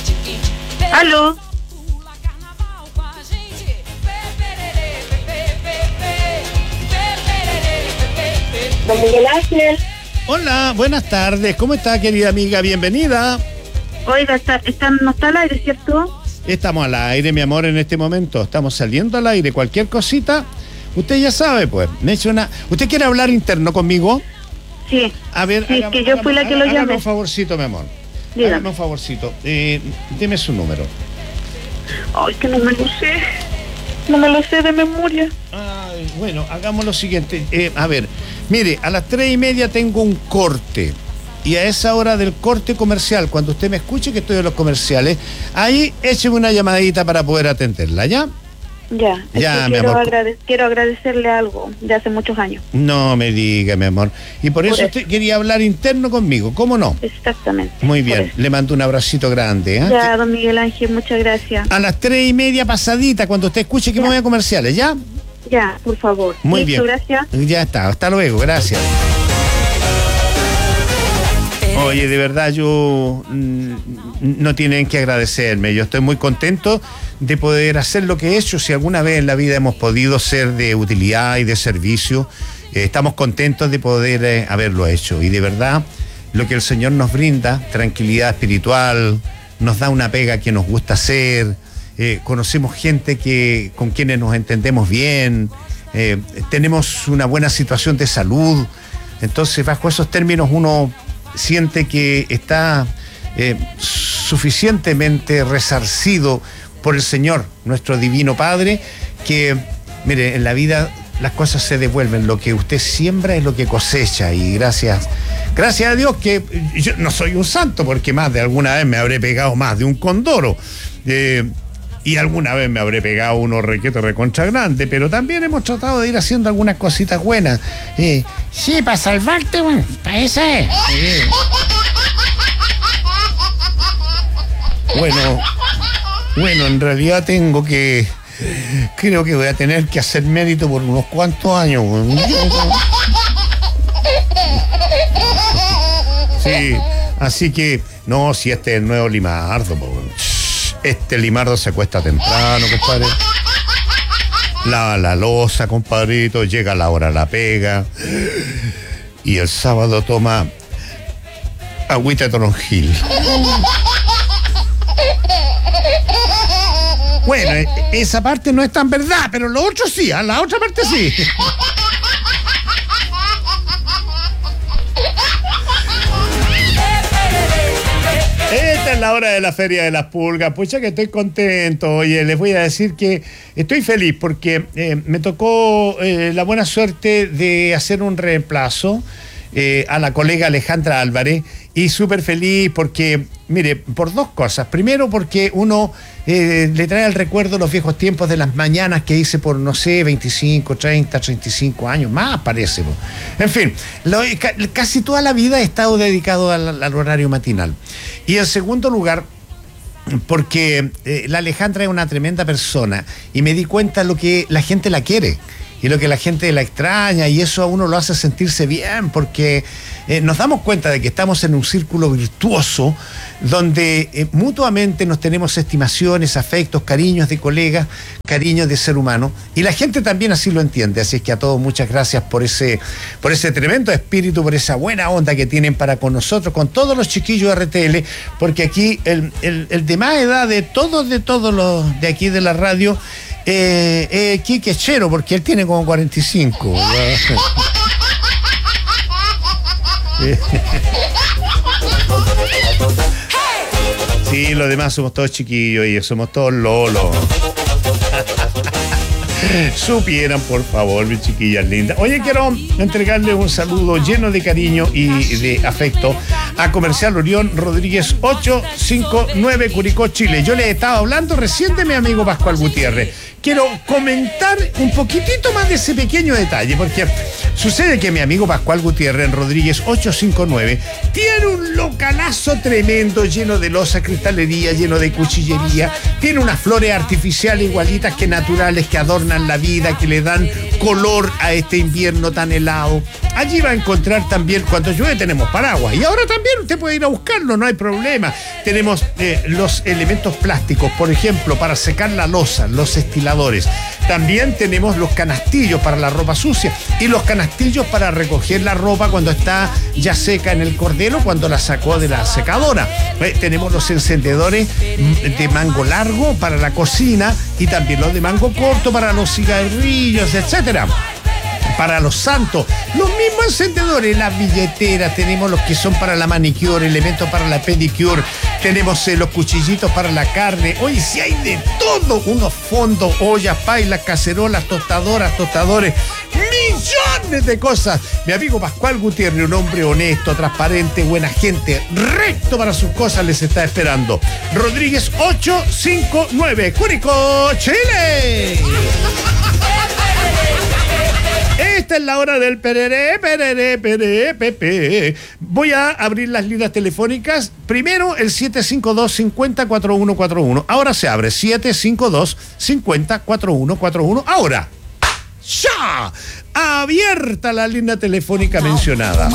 Aló. Don Miguel Ángel. Hola, buenas tardes. ¿Cómo está, querida amiga? Bienvenida. Oiga, no está al aire, ¿cierto? Estamos al aire, mi amor, en este momento. Estamos saliendo al aire. Cualquier cosita, usted ya sabe, pues. ¿Usted quiere hablar interno conmigo? Sí. A ver, sí, que yo fui la que lo llamé. Hágame un favorcito, mi amor. Dígame. Hágame un favorcito. Deme su número. Ay, que no me lo sé. No me lo sé de memoria. Ay, bueno, hagamos lo siguiente. A ver, mire, a las 3:30 tengo un corte. Y a esa hora del corte comercial, cuando usted me escuche que estoy en los comerciales, ahí écheme una llamadita para poder atenderla, ¿ya? Ya, ya, mi amor. Quiero agradecerle algo de hace muchos años. No me diga, mi amor. Y por eso usted quería hablar interno conmigo, ¿cómo no? Exactamente. Muy bien, le mando un abracito grande. Ya, don Miguel Ángel, muchas gracias. A las 3:30 pasadita, cuando usted escuche que me voy a comerciales, ¿ya? Ya, por favor. Muy ¿Listo? bien. Gracias. Ya está, hasta luego, gracias. Oye, de verdad no tienen que agradecerme. Yo estoy muy contento de poder hacer lo que he hecho. Si alguna vez en la vida hemos podido ser de utilidad y de servicio, estamos contentos de poder haberlo hecho. Y de verdad, lo que el Señor nos brinda, tranquilidad espiritual, nos da una pega que nos gusta hacer, conocemos gente con quienes nos entendemos bien, tenemos una buena situación de salud. Entonces, bajo esos términos, uno siente que está suficientemente resarcido por el Señor, nuestro Divino Padre, que, mire, en la vida las cosas se devuelven, lo que usted siembra es lo que cosecha, y gracias a Dios que yo no soy un santo, porque más de alguna vez me habré pegado más de un condoro, y alguna vez me habré pegado unos requetos recontra grande, pero también hemos tratado de ir haciendo algunas cositas buenas. Sí, para salvarte, bueno, para eso es. Bueno, en realidad creo que voy a tener que hacer mérito por unos cuantos años. Bueno. Sí, así que, no, si este es el nuevo Limardo, pues. Este Limardo se acuesta temprano, compadre. Lava la loza, compadrito. Llega a la hora de la pega. Y el sábado toma agüita de toronjil. Bueno, esa parte no es tan verdad, pero lo otro sí, la otra parte sí. Esta es la hora de la Feria de las Pulgas. Pucha que estoy contento. Oye, les voy a decir que estoy feliz porque me tocó la buena suerte de hacer un reemplazo a la colega Alejandra Álvarez, y súper feliz porque, mire, por dos cosas. Primero, porque uno le trae al recuerdo los viejos tiempos de las mañanas que hice por, no sé, 25, 30, 35 años, más parece. En fin, casi toda la vida he estado dedicado al horario matinal. Y en segundo lugar, porque la Alejandra es una tremenda persona y me di cuenta de lo que la gente la quiere y lo que la gente la extraña, y eso a uno lo hace sentirse bien, porque nos damos cuenta de que estamos en un círculo virtuoso donde mutuamente nos tenemos estimaciones, afectos, cariños de colegas, cariños de ser humano, y la gente también así lo entiende. Así es que a todos muchas gracias por ese tremendo espíritu, por esa buena onda que tienen para con nosotros, con todos los chiquillos de RTL, porque aquí el de más edad de todos los de aquí de la radio, Quique Chero, porque él tiene como 45. Sí, los demás somos todos chiquillos y somos todos lolos. Supieran, por favor, mis chiquillas lindas. Oye, quiero entregarle un saludo lleno de cariño y de afecto a Comercial Orión Rodríguez 859, Curicó, Chile. Yo le estaba hablando recién de mi amigo Pascual Gutiérrez. Quiero comentar un poquitito más de ese pequeño detalle, porque sucede que mi amigo Pascual Gutiérrez en Rodríguez 859 tiene un localazo tremendo, lleno de loza, cristalería, lleno de cuchillería, tiene unas flores artificiales igualitas que naturales, que adornan la vida, que le dan color a este invierno tan helado. Allí va a encontrar también, cuando llueve tenemos paraguas, y ahora también usted puede ir a buscarlo, no hay problema. Tenemos los elementos plásticos, por ejemplo, para secar la loza, los estiladores. También tenemos los canastillos para la ropa sucia y los canastillos para recoger la ropa cuando está ya seca en el cordero, cuando la sacó de la secadora. Tenemos los encendedores de mango largo para la cocina y también los de mango corto para los cigarrillos, etcétera. Para los santos, los mismos encendedores, las billeteras, tenemos los que son para la manicure, elementos para la pedicure, tenemos los cuchillitos para la carne. Oye, si hay de todo, unos fondos, ollas, pailas, cacerolas, tostadoras, tostadores, millones de cosas. Mi amigo Pascual Gutiérrez, un hombre honesto, transparente, buena gente, recto para sus cosas, les está esperando. Rodríguez 859, Curicó, Chile. Esta es la hora del pereré, pereré, pereré, pepe. Voy a abrir las líneas telefónicas. Primero, el 752-50-4141. Ahora se abre, 752-50-4141. Ahora, ¡ya! Abierta la línea telefónica mencionada.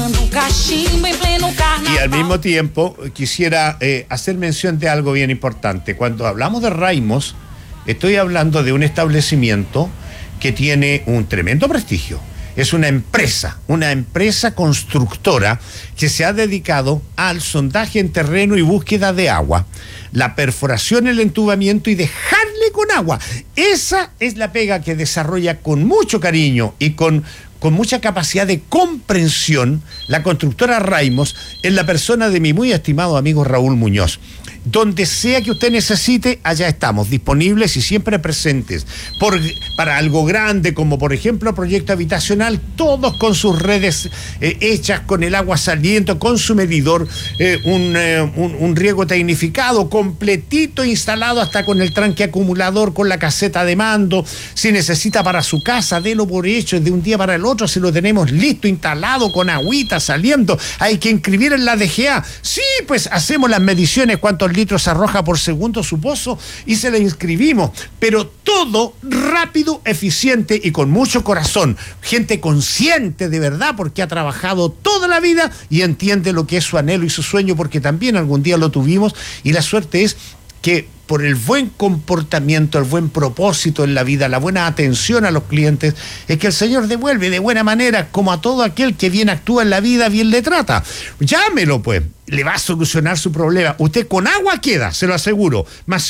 Y al mismo tiempo, quisiera hacer mención de algo bien importante. Cuando hablamos de Raimos, estoy hablando de un establecimiento que tiene un tremendo prestigio. Es una empresa constructora que se ha dedicado al sondaje en terreno y búsqueda de agua, la perforación, el entubamiento y dejarle con agua. Esa es la pega que desarrolla con mucho cariño y con mucha capacidad de comprensión la constructora Raimos, en la persona de mi muy estimado amigo Raúl Muñoz. Donde sea que usted necesite, allá estamos, disponibles y siempre presentes. Para algo grande, como por ejemplo proyecto habitacional, todos con sus redes hechas, con el agua saliendo, con su medidor, un riego tecnificado, completito instalado, hasta con el tranque acumulador, con la caseta de mando. Si necesita para su casa, délo por hecho, de un día para el otro, se lo tenemos listo, instalado, con agüita saliendo. Hay que inscribir en la DGA. Sí, pues hacemos las mediciones, cuántos litros arroja por segundo su pozo, y se le inscribimos, pero todo rápido, eficiente y con mucho corazón. Gente consciente de verdad, porque ha trabajado toda la vida y entiende lo que es su anhelo y su sueño, porque también algún día lo tuvimos, y la suerte es que por el buen comportamiento, el buen propósito en la vida, la buena atención a los clientes, es que el Señor devuelve de buena manera, como a todo aquel que bien actúa en la vida, bien le trata. Llámelo, pues, le va a solucionar su problema. Usted con agua queda, se lo aseguro. Más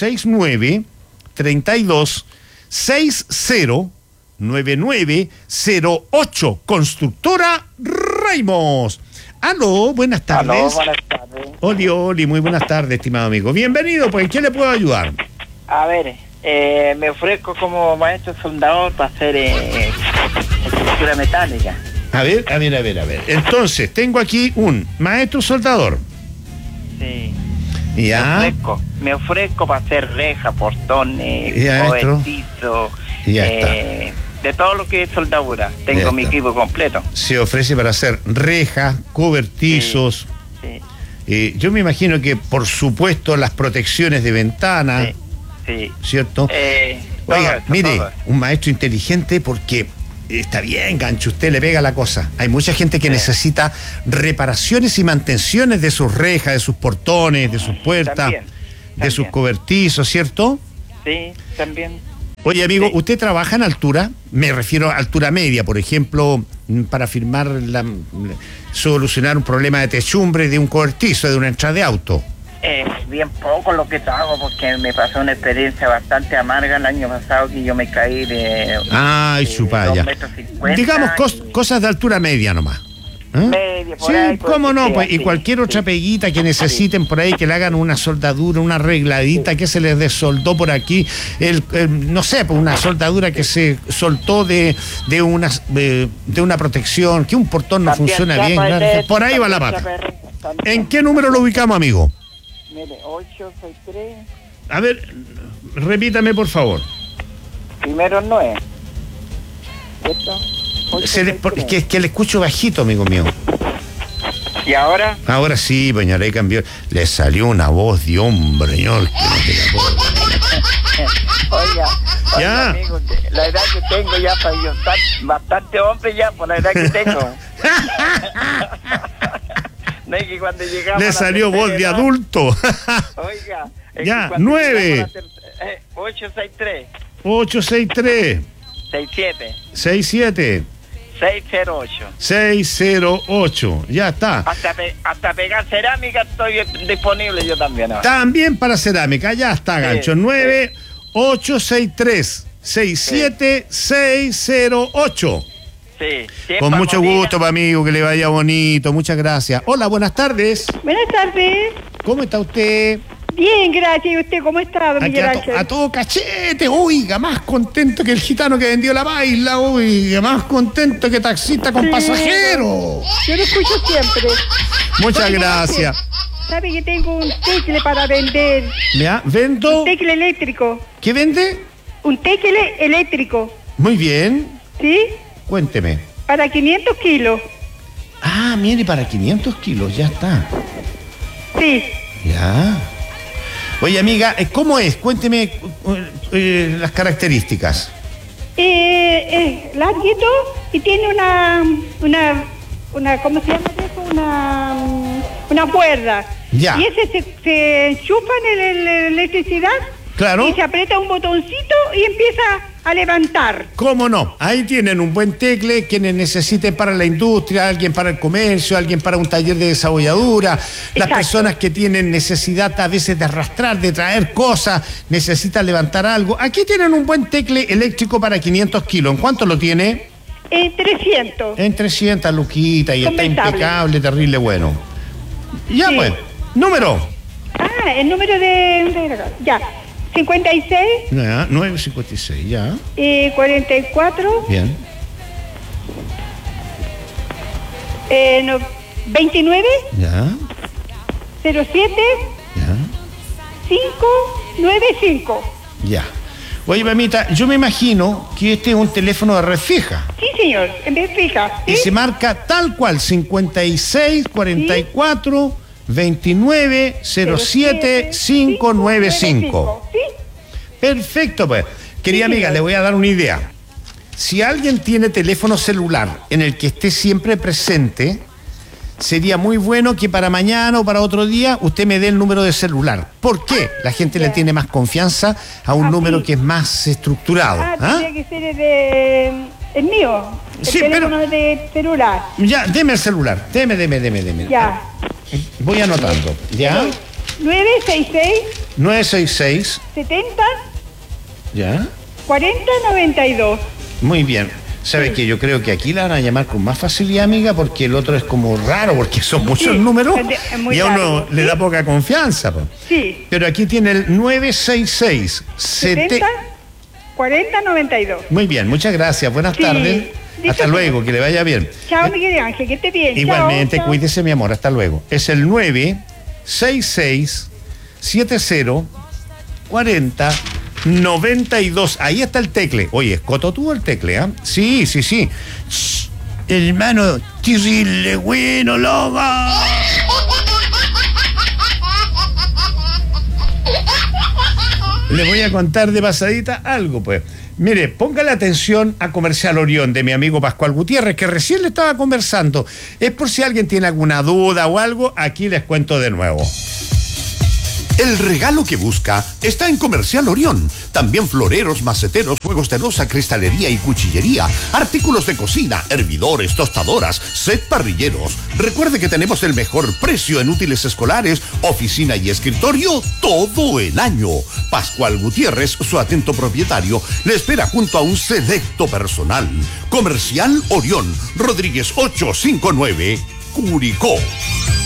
569-3260-9908. Constructora Raimos. Aló, buenas tardes. Aló, buenas tardes. Oli, muy buenas tardes, estimado amigo. Bienvenido, pues, ¿en qué le puedo ayudar? A ver, me ofrezco como maestro soldador para hacer estructura metálica. A ver. Entonces, tengo aquí un maestro soldador. Sí. Ya. Me ofrezco para hacer rejas, portones, Ya, cobertizos, Ya está. de todo lo que es soldadura. Tengo Ya mi está. equipo completo. Se ofrece para hacer rejas, cobertizos. Sí, Yo me imagino que, por supuesto, las protecciones de ventana, sí. ¿cierto? Oiga, Todo, mire, todo. un maestro inteligente, porque está bien, gancho, usted le pega la cosa. Hay mucha gente que necesita reparaciones y mantenciones de sus rejas, de sus portones, de sus puertas, También. de sus cobertizos, ¿cierto? Sí, también. Oye, amigo, Sí. ¿usted trabaja en altura? Me refiero a altura media, por ejemplo, para solucionar un problema de techumbre de un cobertizo, de una entrada de auto. Bien poco lo que hago, porque me pasó una experiencia bastante amarga el año pasado, que yo me caí de... Ay, de chupalla. 2,50 m. Digamos cosas de altura media nomás. Media, por Sí, ahí, cómo no, pues, y sí, cualquier otra sí. peguita que necesiten por ahí, que le hagan una soldadura, una arregladita, que se les desoldó por aquí, no sé, pues una soldadura que se soltó de una protección, que un portón no También funciona chapa bien, claro. eléctrica, Por ahí va la también pata. chapa también. ¿En qué número lo ubicamos, amigo? Mire, 863, A ver, repítame, por favor. primero 9. ¿Cierto? Es que le escucho bajito, amigo mío. ¿Y ahora? Ahora sí, doña Ley cambió. Le salió una voz de hombre, señor. Oiga, Ya. amigo, la edad que tengo ya para yo estar bastante hombre ya por la edad que tengo. No es que cuando llegamos Le salió voz de adulto. Oiga, es Ya, que cuando 9. llegamos a la 863 863 67 67 608. 608. Ya está. Hasta pegar cerámica estoy disponible yo también. ¿No? También para cerámica. Ya está, gancho. 9863 67608. Sí, sí, Con para mucho Molina. gusto, pa' amigo, que le vaya bonito. Muchas gracias. Hola, buenas tardes. Buenas tardes. ¿Cómo está usted? Bien, gracias. ¿Y usted cómo está, don Aquí Miguel a Ángel? todo cachete, oiga, más contento que el gitano que vendió la baila, oiga, más contento que taxista con Sí. pasajeros. Yo lo escucho siempre. Muchas Oye, gracias. ¿Sabe que tengo un tecle para vender? ¿Ya? ¿Vendo? Un tecle eléctrico. ¿Qué vende? Un tecle eléctrico. Muy bien, ¿Sí? cuénteme. Para 500 kilos. Ah, mire, para 500 kilos, ya está. Sí. Ya. Oye, amiga, ¿cómo es? Cuénteme las características. Larguito y tiene una, ¿cómo se llama eso? Una cuerda. Ya. Y ese se enchufa en la electricidad. Claro. Y se aprieta un botoncito y empieza a levantar. ¿Cómo no? Ahí tienen un buen tecle, quienes necesiten para la industria, alguien para el comercio, alguien para un taller de desabolladura, las Exacto. personas que tienen necesidad a veces de arrastrar, de traer cosas, necesitan levantar algo. Aquí tienen un buen tecle eléctrico para 500 kilos. ¿En cuánto lo tiene? 300. En 300 luquitas y está Conversable. impecable, terrible, bueno. Ya Sí. pues, número. El número ya. 56, Ya, 956, ya. 44, Bien. 29, Ya, 07, ya. 595. Ya. Oye, mamita, yo me imagino que este es un teléfono de red fija. Sí, señor, en vez fija. Y ¿Sí? se marca tal cual, 56 44 29 07 595. ¿Sí? Perfecto, pues. Querida Sí, amiga, señor. le voy a dar una idea. Si alguien tiene teléfono celular en el que esté siempre presente, sería muy bueno que para mañana o para otro día usted me dé el número de celular. ¿Por qué? La gente le ya. tiene más confianza a un Ah, número sí. que es más estructurado. ¿Ah? Tendría que ser el mío. El Sí, teléfono de celular. Ya, deme el celular. Deme. Ya. Voy anotando. ¿Ya? 966 966. 70 ¿Ya? 40 92. Muy bien. ¿Sabes qué? Yo creo que aquí la van a llamar con más facilidad, amiga, porque el otro es como raro, porque son muchos Sí, números es muy y a uno largo, le ¿sí? da poca confianza. Po. Sí. Pero aquí tiene el 966. 70 40 92. Muy bien, muchas gracias. Buenas Sí. tardes. Listo, Hasta luego, que le vaya bien. Chao, Miguel Ángel, que esté bien. Igualmente, Chao, chao. cuídese, mi amor. Hasta luego. Es el 966 70 40 92. Ahí está el tecle. Oye, ¿escoto tú el tecle, ah? Sí. Shh, hermano, terrible bueno, loco. Le voy a contar de pasadita algo, pues. Mire, póngale atención a Comercial Orión de mi amigo Pascual Gutiérrez, que recién le estaba conversando. Es por si alguien tiene alguna duda o algo, aquí les cuento de nuevo. El regalo que busca está en Comercial Orión. También floreros, maceteros, juegos de loza, cristalería y cuchillería, artículos de cocina, hervidores, tostadoras, set parrilleros. Recuerde que tenemos el mejor precio en útiles escolares, oficina y escritorio todo el año. Pascual Gutiérrez, su atento propietario, le espera junto a un selecto personal. Comercial Orión, Rodríguez 859, Curicó.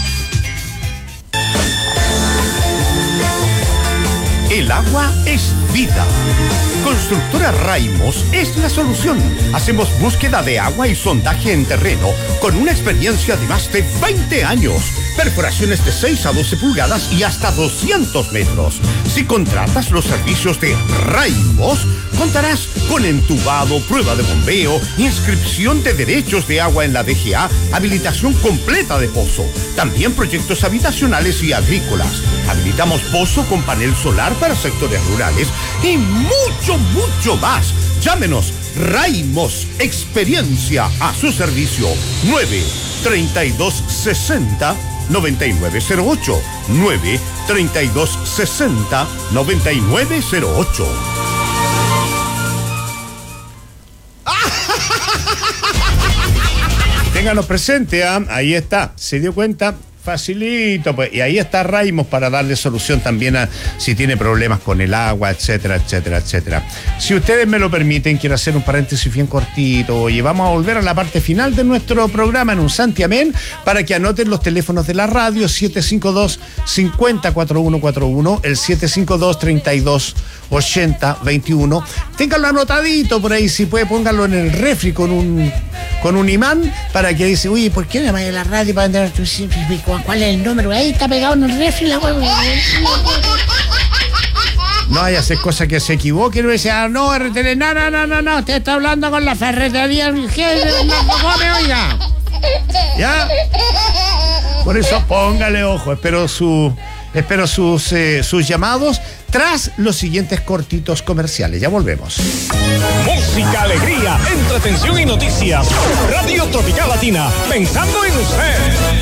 El agua es vida. Constructora Raimos es la solución. Hacemos búsqueda de agua y sondaje en terreno con una experiencia de más de 20 años. Perforaciones de 6 a 12 pulgadas y hasta 200 metros. Si contratas los servicios de Raimos, contarás con entubado, prueba de bombeo, inscripción de derechos de agua en la DGA, habilitación completa de pozo. También proyectos habitacionales y agrícolas. Habilitamos pozo con panel solar para sectores rurales y mucho más. Llámenos. Raimos, experiencia a su servicio. 9-3260-9908. 9-3260-9908. Ténganos presente, ¿eh? Ahí está, se dio cuenta, facilito, pues, y ahí está Raimos para darle solución también a si tiene problemas con el agua, etcétera. Si ustedes me lo permiten, quiero hacer un paréntesis bien cortito y vamos a volver a la parte final de nuestro programa en un santiamén para que anoten los teléfonos de la radio 752-504141, el 752-3280-21. Ténganlo anotadito por ahí, si puede, pónganlo en el refri con un imán para que dice, uy, ¿por qué no llamas a la radio para entender tu cuál es el número? Ahí está pegado en el refri la huevo. No vaya a hacer cosas que se equivoquen y dice, no, RTL, no, usted está hablando con la ferretería, ¿qué? No come, oiga. ¿Ya? Por eso póngale ojo, espero sus llamados tras los siguientes cortitos comerciales. Ya volvemos. Música, alegría, entretención y noticias. Radio Tropical Latina, pensando en usted.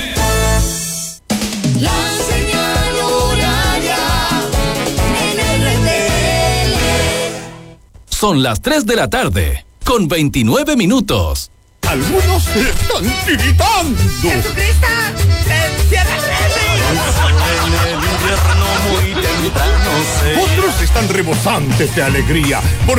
La señal horaria en RTL. Son las 3 de la tarde, con 29 minutos. Algunos están tiritando. ¡Jesucristo! ¡Cierra el Otros están rebosantes de alegría, porque